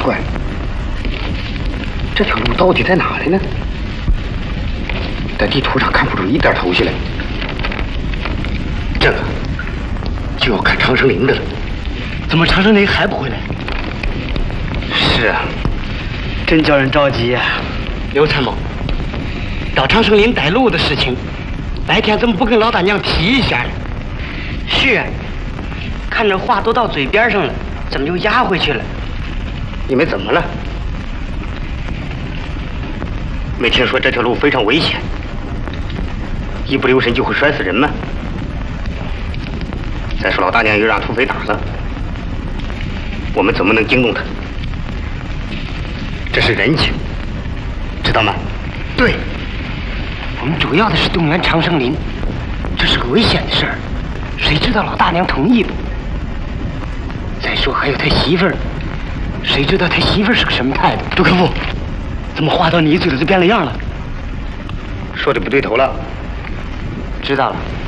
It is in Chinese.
怪，这条路到底在哪里呢？在地图上看不出一点头绪来。这个就要看长生林的了。 怎么长生林还不回来？ 是啊， 真叫人着急呀！刘参谋，找长生林带路的事情，白天怎么不跟老大娘提一下呢？是啊，看着话都到嘴边上了，怎么又压回去了？ 你们怎么了？没听说这条路非常危险，一不留神就会摔死人吗？再说老大娘又让土匪打了，我们怎么能惊动他？这是人情，知道吗？ 对，我们主要的是动员长生林，这是个危险的事儿，谁知道老大娘同意不？再说还有他媳妇儿，谁知道他媳妇儿是个什么态度？杜克夫，怎么话到你嘴里就变了样了？ 说的不对头了。 知道了。